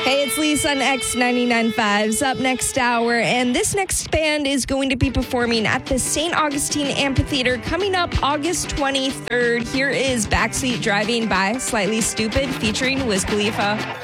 Hey, it's Lisa on X99.5's Up Next Hour, and this next band is going to be performing at the St. Augustine Amphitheater coming up August 23rd. Here is Backseat Driving by Slightly Stoopid featuring Wiz Khalifa.